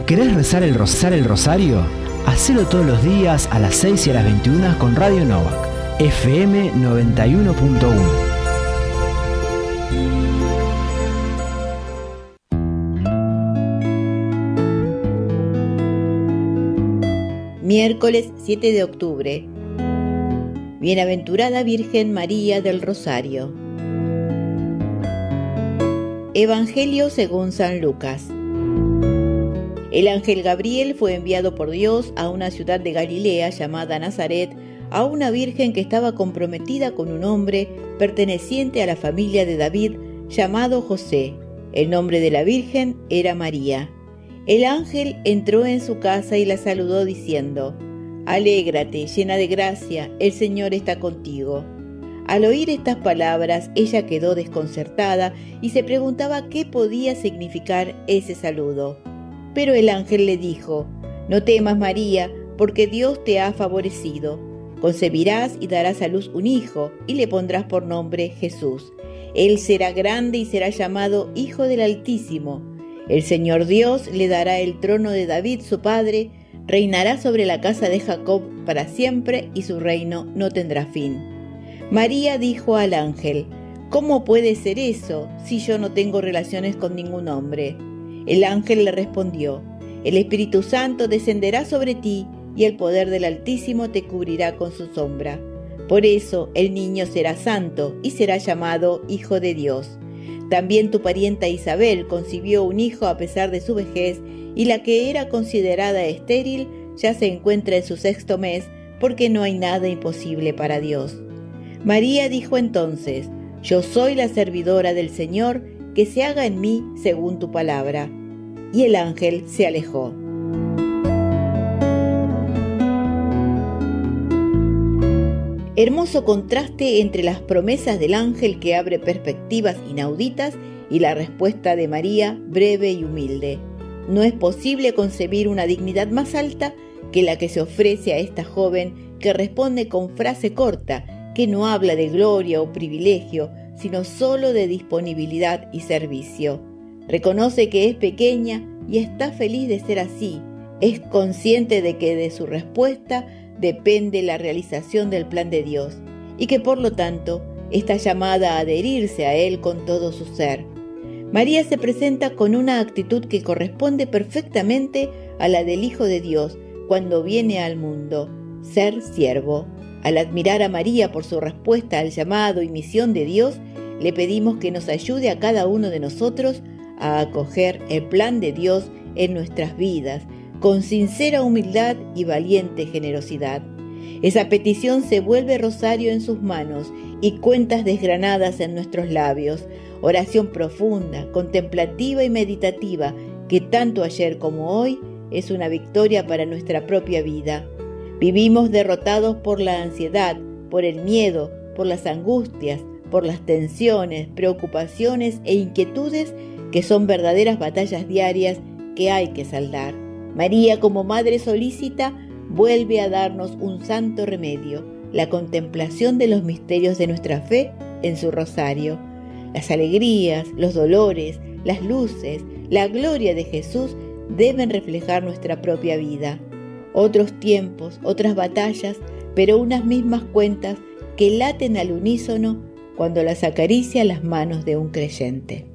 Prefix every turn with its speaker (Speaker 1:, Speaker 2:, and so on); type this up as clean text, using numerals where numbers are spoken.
Speaker 1: ¿Querés rezar el rosario? Hacelo todos los días a las 6 y a las 21 con Radio Novak, FM 91.1.
Speaker 2: Miércoles 7 de octubre. Bienaventurada Virgen María del Rosario. Evangelio según San Lucas. El ángel Gabriel fue enviado por Dios a una ciudad de Galilea llamada Nazaret, a una virgen que estaba comprometida con un hombre perteneciente a la familia de David llamado José. El nombre de la virgen era María. El ángel entró en su casa y la saludó diciendo: «Alégrate, llena de gracia, el Señor está contigo». Al oír estas palabras, ella quedó desconcertada y se preguntaba qué podía significar ese saludo. Pero el ángel le dijo: «No temas, María, porque Dios te ha favorecido. Concebirás y darás a luz un hijo, y le pondrás por nombre Jesús. Él será grande y será llamado Hijo del Altísimo. El Señor Dios le dará el trono de David su padre, reinará sobre la casa de Jacob para siempre, y su reino no tendrá fin». María dijo al ángel: «¿Cómo puede ser eso, si yo no tengo relaciones con ningún hombre?». El ángel le respondió: «El Espíritu Santo descenderá sobre ti, y el poder del Altísimo te cubrirá con su sombra. Por eso el niño será santo y será llamado Hijo de Dios. También tu parienta Isabel concibió un hijo a pesar de su vejez, y la que era considerada estéril ya se encuentra en su 6º mes, porque no hay nada imposible para Dios». María dijo entonces: «Yo soy la servidora del Señor, que se haga en mí según tu palabra». Y el ángel se alejó. Hermoso contraste entre las promesas del ángel, que abre perspectivas inauditas, y la respuesta de María, breve y humilde. No es posible concebir una dignidad más alta que la que se ofrece a esta joven, que responde con frase corta, que no habla de gloria o privilegio, sino solo de disponibilidad y servicio. Reconoce que es pequeña y está feliz de ser así. Es consciente de que de su respuesta depende la realización del plan de Dios, y que por lo tanto está llamada a adherirse a Él con todo su ser. María se presenta con una actitud que corresponde perfectamente a la del Hijo de Dios cuando viene al mundo: ser siervo. Al admirar a María por su respuesta al llamado y misión de Dios, le pedimos que nos ayude a cada uno de nosotros a acoger el plan de Dios en nuestras vidas, con sincera humildad y valiente generosidad. Esa petición se vuelve rosario en sus manos y cuentas desgranadas en nuestros labios, oración profunda, contemplativa y meditativa, que tanto ayer como hoy es una victoria para nuestra propia vida. Vivimos derrotados por la ansiedad, por el miedo, por las angustias, por las tensiones, preocupaciones e inquietudes, que son verdaderas batallas diarias que hay que saldar. María, como Madre solícita, vuelve a darnos un santo remedio: la contemplación de los misterios de nuestra fe en su rosario. Las alegrías, los dolores, las luces, la gloria de Jesús deben reflejar nuestra propia vida. Otros tiempos, otras batallas, pero unas mismas cuentas que laten al unísono cuando las acaricia las manos de un creyente.